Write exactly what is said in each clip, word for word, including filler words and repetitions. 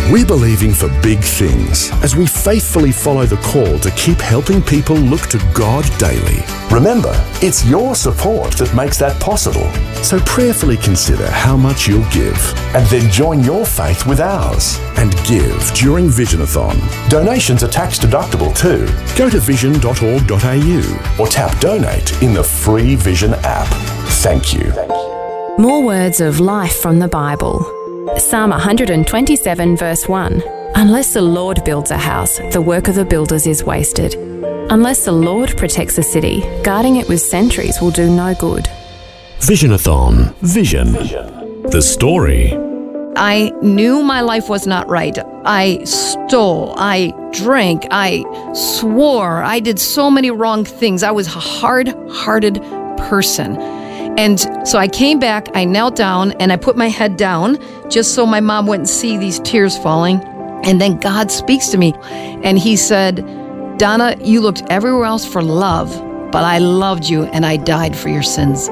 We're believing for big things as we faithfully follow the call to keep helping people look to God daily. Remember, it's your support that makes that possible. So prayerfully consider how much you'll give, and then join your faith with ours and give during Visionathon. Donations are tax deductible too. Go to vision dot org dot a u or tap donate in the free Vision app. Thank you. More words of life from the Bible. Psalm one twenty-seven verse one. Unless the Lord builds a house, the work of the builders is wasted. Unless the Lord protects a city, guarding it with sentries will do no good. Visionathon. Vision. The story. I knew my life was not right. I stole, I drank, I swore, I did so many wrong things. I was a hard-hearted person. And so I came back, I knelt down, and I put my head down just so my mom wouldn't see these tears falling. And then God speaks to me, and he said, Donna, you looked everywhere else for love, but I loved you, and I died for your sins.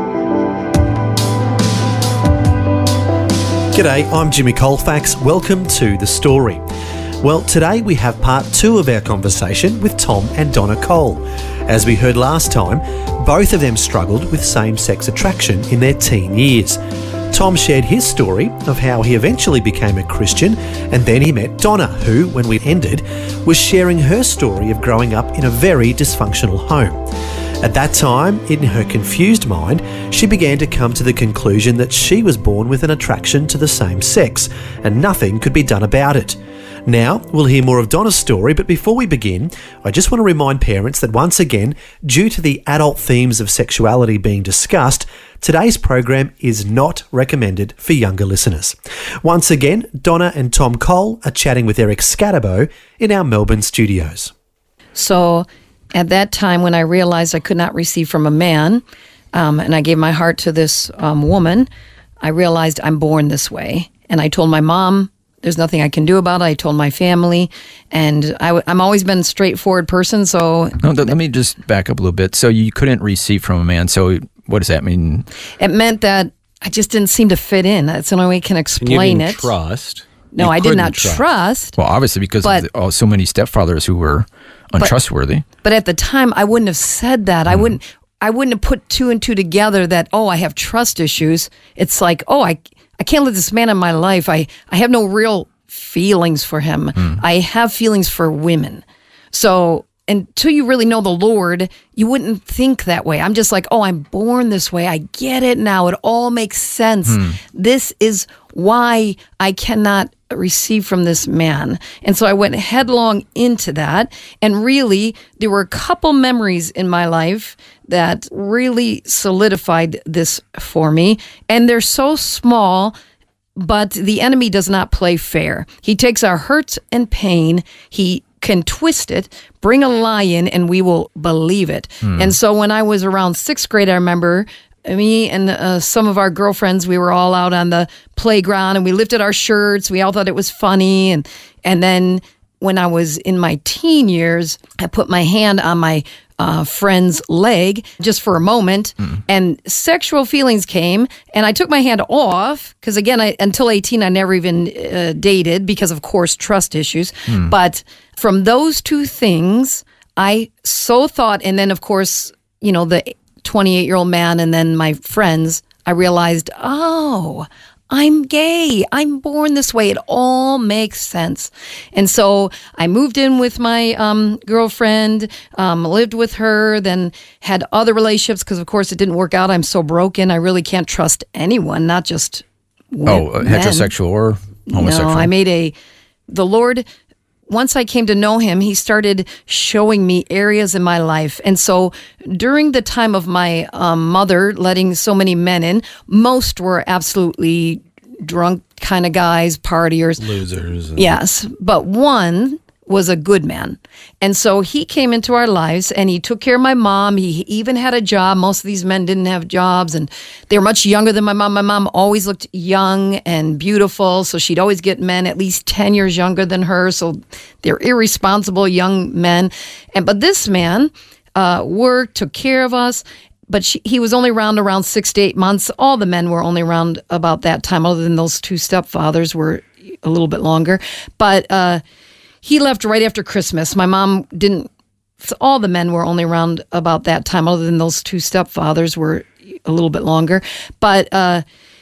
G'day, I'm Jimmy Colfax. Welcome to The Story. Well, today we have part two of our conversation with Tom and Donna Cole. As we heard last time, both of them struggled with same-sex attraction in their teen years. Tom shared his story of how he eventually became a Christian, and then he met Donna, who, when we ended, was sharing her story of growing up in a very dysfunctional home. At that time, in her confused mind, she began to come to the conclusion that she was born with an attraction to the same sex, and nothing could be done about it. Now, we'll hear more of Donna's story, but before we begin, I just want to remind parents that once again, due to the adult themes of sexuality being discussed, today's program is not recommended for younger listeners. Once again, Donna and Tom Cole are chatting with Eric Scatterbo in our Melbourne studios. So at that time when I realized I could not receive from a man, um, and I gave my heart to this um, woman, I realized I'm born this way. And I told my mom, there's nothing I can do about it. I told my family, and I, I'm always been a straightforward person, so... No, let me just back up a little bit. So you couldn't receive from a man, so what does that mean? It meant that I just didn't seem to fit in. That's the only way I can explain and you didn't it. trust. No, you I did not trust. trust. Well, obviously, because but, of the, oh, so many stepfathers who were untrustworthy. But, but at the time, I wouldn't have said that. Mm. I wouldn't I wouldn't have put two and two together that, oh, I have trust issues. It's like, oh, I, I can't let this man in my life. I, I have no real feelings for him. Mm. I have feelings for women. So until you really know the Lord, you wouldn't think that way. I'm just like, oh, I'm born this way. I get it now. It all makes sense. Mm. This is why I cannot receive from this man. And so I went headlong into that. And really, there were a couple memories in my life that really solidified this for me. And they're so small, but the enemy does not play fair. He takes our hurts and pain, he can twist it, bring a lie in, and we will believe it. Mm. And so when I was around sixth grade, I remember me and uh, some of our girlfriends, we were all out on the playground, and we lifted our shirts. We all thought it was funny. And, and then when I was in my teen years, I put my hand on my Uh, friend's leg just for a moment, mm. and sexual feelings came, and I took my hand off because, again, I, until eighteen, I never even uh, dated because, of course, trust issues. Mm. But from those two things, I so thought, and then, of course, you know, the twenty-eight-year-old man and then my friends, I realized, oh, I'm gay. I'm born this way. It all makes sense. And so I moved in with my um, girlfriend, um, lived with her, then had other relationships because, of course, it didn't work out. I'm so broken. I really can't trust anyone, not just women. Oh, heterosexual or homosexual? No, I made a... The Lord... Once I came to know him, he started showing me areas in my life. And so during the time of my um, mother letting so many men in, most were absolutely drunk kind of guys, partiers. Losers. And- yes. But one was a good man. And so he came into our lives and he took care of my mom. He even had a job. Most of these men didn't have jobs and they were much younger than my mom. My mom always looked young and beautiful. So she'd always get men at least ten years younger than her. So they're irresponsible young men. And but this man uh, worked, took care of us. But she, he was only around around six to eight months. All the men were only around about that time, other than those two stepfathers were a little bit longer. But uh, he left right after Christmas. My mom didn't, so all the men were only around about that time, other than those two stepfathers were a little bit longer. But uh,